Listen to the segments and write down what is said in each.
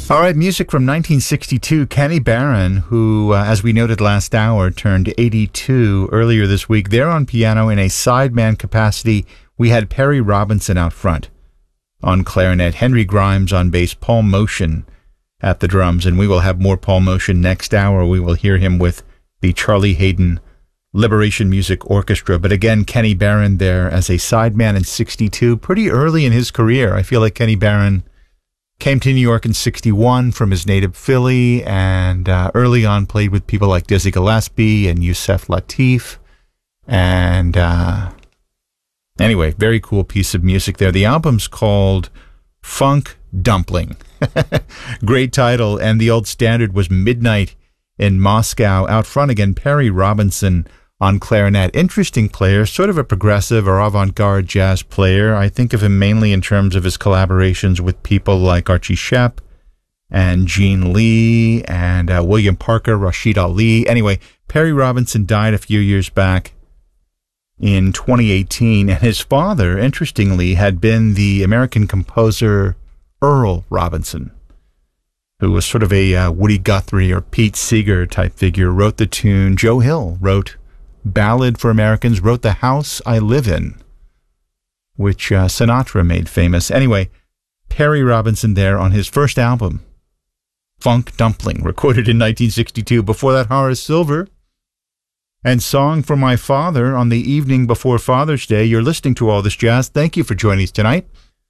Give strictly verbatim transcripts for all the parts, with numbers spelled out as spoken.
All right, music from nineteen sixty-two. Kenny Barron, who, uh, as we noted last hour, turned eighty-two earlier this week. There on piano in a sideman capacity. We had Perry Robinson out front on clarinet, Henry Grimes on bass, Paul Motion at the drums, and we will have more Paul Motion next hour. We will hear him with the Charlie Haydn Liberation Music Orchestra. But again, Kenny Barron there as a sideman in sixty-two, pretty early in his career. I feel like Kenny Barron came to New York in sixty-one from his native Philly, and uh, early on played with people like Dizzy Gillespie and Yusef Lateef. And uh, anyway, very cool piece of music there. The album's called Funk Dumpling. Great title. And the old standard was Midnight in Moscow. Out front again, Perry Robinson on clarinet. Interesting player, sort of a progressive or avant-garde jazz player. I think of him mainly in terms of his collaborations with people like Archie Shepp and Gene Lee and uh, William Parker, Rashid Ali. Anyway, Perry Robinson died a few years back in twenty eighteen, and his father, interestingly, had been the American composer Earl Robinson, who was sort of a uh, Woody Guthrie or Pete Seeger type figure, wrote the tune. Joe Hill wrote Ballad for Americans, wrote The House I Live In, which uh, Sinatra made famous. Anyway, Perry Robinson there on his first album, Funk Dumpling, recorded in nineteen sixty-two. Before that, Horace Silver and Song for My Father on the evening before Father's Day. You're listening to All This Jazz. Thank you for joining us tonight.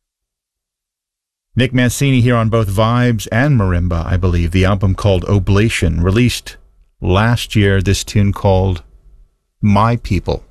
Nick Mancini here on both Vibes and Marimba, I believe. The album called Oblation, released last year. This tune called My People.